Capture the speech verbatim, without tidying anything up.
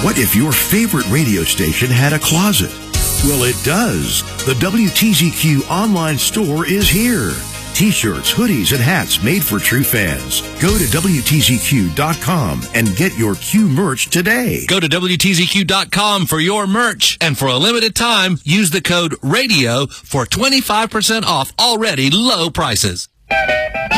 What if your favorite radio station had a closet? Well, it does. The W T Z Q online store is here. T-shirts, hoodies, and hats made for true fans. Go to W T Z Q dot com and get your Q merch today. Go to W T Z Q dot com for your merch, and for a limited time, use the code RADIO for twenty-five percent off already low prices.